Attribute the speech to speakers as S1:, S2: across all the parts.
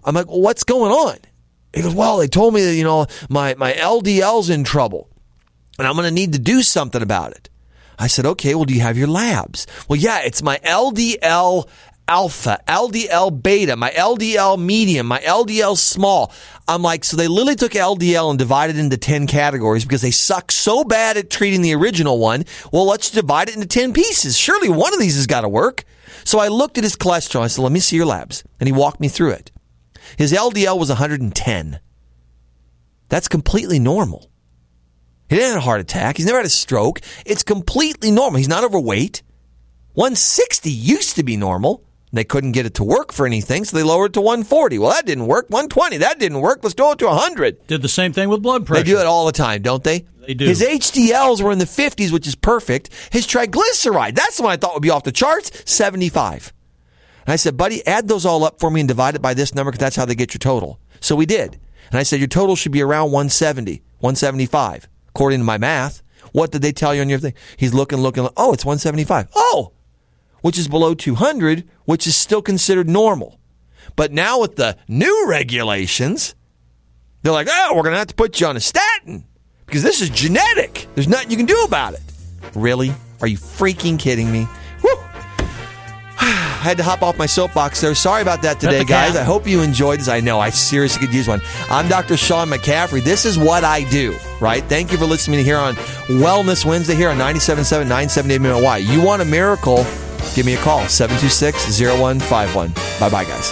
S1: I'm like, well, what's going on? He goes, well, they told me that, my LDL's in trouble and I'm going to need to do something about it. I said, okay, well, do you have your labs? Well, yeah, it's my LDL alpha, LDL beta, my LDL medium, my LDL small. I'm like, so they literally took LDL and divided it into 10 categories because they suck so bad at treating the original one. Well, let's divide it into 10 pieces. Surely one of these has got to work. So I looked at his cholesterol. I said, let me see your labs. And he walked me through it. His LDL was 110. That's completely normal. He didn't have a heart attack. He's never had a stroke. It's completely normal. He's not overweight. 160 used to be normal. They couldn't get it to work for anything, so they lowered it to 140. Well, that didn't work. 120, that didn't work. Let's go it to 100.
S2: Did the same thing with blood pressure.
S1: They do it all the time, don't they?
S2: They do.
S1: His HDLs were in the 50s, which is perfect. His triglyceride, that's the one I thought would be off the charts, 75. And I said, buddy, add those all up for me and divide it by this number because that's how they get your total. So we did. And I said, your total should be around 170, 175, according to my math. What did they tell you on your thing? He's looking. Oh, it's 175. Oh, which is below 200, which is still considered normal. But now with the new regulations, they're like, oh, we're going to have to put you on a statin because this is genetic. There's nothing you can do about it. Really? Are you freaking kidding me? Woo! I had to hop off my soapbox there. Sorry about that today, guys. I hope you enjoyed this. I know. I seriously could use one. I'm Dr. Sean McCaffrey. This is what I do, right? Thank you for listening here on Wellness Wednesday here on 97.7, 978 MLY. You want a miracle? Give me a call, 726-0151. Bye-bye, guys.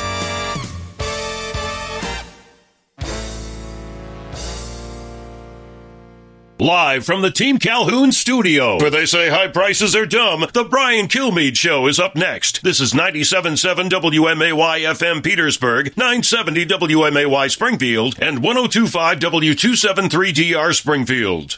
S3: Live from the Team Calhoun studio, where they say high prices are dumb, the Brian Kilmeade Show is up next. This is 97.7 WMAY-FM Petersburg, 970 WMAY Springfield, and 102.5 W273DR Springfield.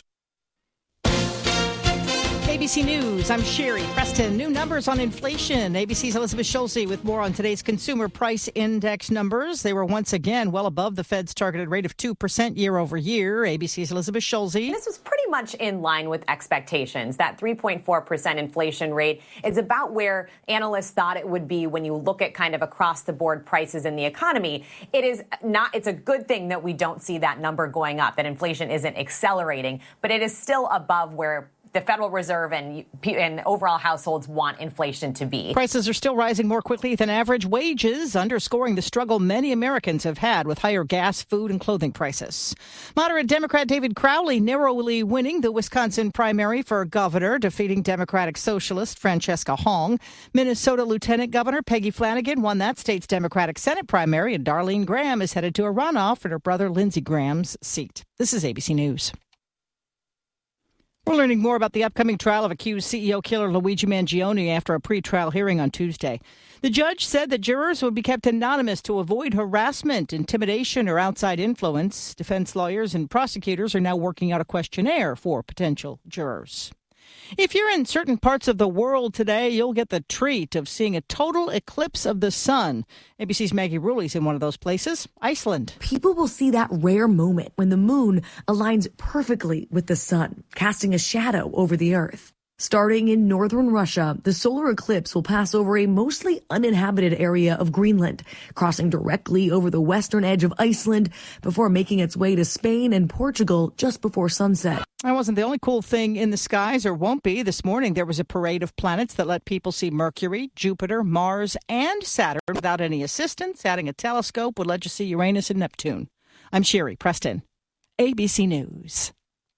S4: ABC News, I'm Sherry Preston. New numbers on inflation. ABC's Elizabeth Schulze with more on today's Consumer Price Index numbers. They were once again well above the Fed's targeted rate of 2% year over year. ABC's Elizabeth Schulze.
S5: This was pretty much in line with expectations. That 3.4% inflation rate is about where analysts thought it would be when you look at kind of across the board prices in the economy. It's a good thing that we don't see that number going up, that inflation isn't accelerating, but it is still above where the Federal Reserve and overall households want inflation to be.
S4: Prices are still rising more quickly than average wages, underscoring the struggle many Americans have had with higher gas, food, and clothing prices. Moderate Democrat David Crowley narrowly winning the Wisconsin primary for governor, defeating Democratic Socialist Francesca Hong. Minnesota Lieutenant Governor Peggy Flanagan won that state's Democratic Senate primary, and Darlene Graham is headed to a runoff for her brother Lindsey Graham's seat. This is ABC News. We're learning more about the upcoming trial of accused CEO killer Luigi Mangione after a pretrial hearing on Tuesday. The judge said that jurors would be kept anonymous to avoid harassment, intimidation, or outside influence. Defense lawyers and prosecutors are now working out a questionnaire for potential jurors. If you're in certain parts of the world today, you'll get the treat of seeing a total eclipse of the sun. ABC's Maggie Ruley's in one of those places, Iceland.
S6: People will see that rare moment when the moon aligns perfectly with the sun, casting a shadow over the earth. Starting in northern Russia, the solar eclipse will pass over a mostly uninhabited area of Greenland, crossing directly over the western edge of Iceland before making its way to Spain and Portugal just before sunset.
S4: That wasn't the only cool thing in the skies, or won't be. This morning, there was a parade of planets that let people see Mercury, Jupiter, Mars, and Saturn without any assistance. Adding a telescope would let you see Uranus and Neptune. I'm Sherry Preston, ABC News.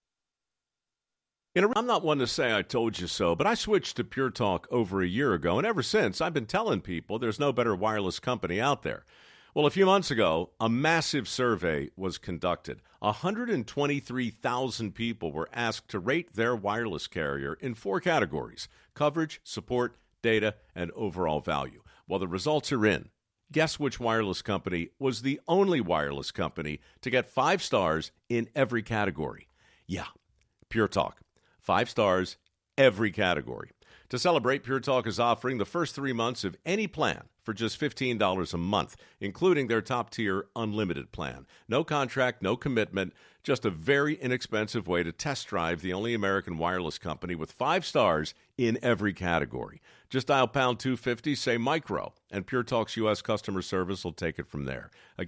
S7: I'm not one to say I told you so, but I switched to Pure Talk over a year ago, and ever since, I've been telling people there's no better wireless company out there. Well, a few months ago, a massive survey was conducted. 123,000 people were asked to rate their wireless carrier in 4 categories: coverage, support, data, and overall value. Well, the results are in. Guess which wireless company was the only wireless company to get 5 stars in every category? Yeah, Pure Talk. 5 stars, every category. To celebrate, Pure Talk is offering the first 3 months of any plan for just $15 a month, including their top-tier unlimited plan. No contract, no commitment, just a very inexpensive way to test drive the only American wireless company with 5 stars in every category. Just dial pound 250, say micro, and Pure Talk's U.S. customer service will take it from there.